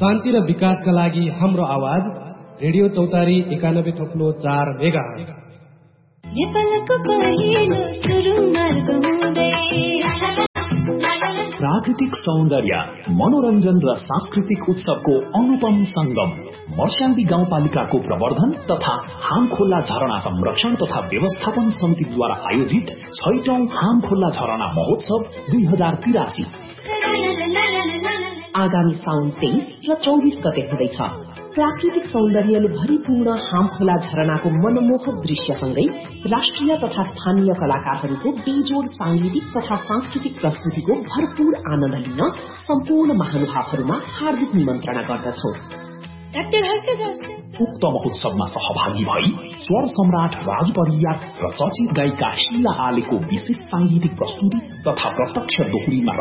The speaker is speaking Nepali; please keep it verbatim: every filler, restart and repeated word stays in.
शान्ति र विकासका लागि हाम्रो आवाज रेडियो चौतारी एकानब्बे थप्लो चार मेगा प्राकृतिक सौन्दर्य, मनोरञ्जन र सांस्कृतिक उत्सवको अनुपम संगम मर्स्याङ्गी गाउँपालिकाको प्रवर्धन तथा हामखोला झरना संरक्षण तथा व्यवस्थापन समितिद्वारा आयोजित छैटौं हामखोला झरना महोत्सव दुई हजार तिरासी आगामी साउन तेइस र चौबिस गते हुँदैछ। प्राकृतिक सौन्दर्यले भरिपूर्ण हामखोला झरनाको मनमोहक दृश्यसँगै राष्ट्रिय तथा स्थानीय कलाकारहरूको बेजोड सांगीतिक तथा सांस्कृतिक प्रस्तुतिको भरपूर आनन्द लिन सम्पूर्ण महानुभावहरूमा हार्दिक निमन्त्रणा गर्दछौ। उक्त महोत्सवमा सहभागी भई स्वर सम्राट राज परियार र चर्चित गायिका शीला आलेको विशेष सांगीतिक प्रस्तुति तथा प्रत्यक्ष दोहोरीमा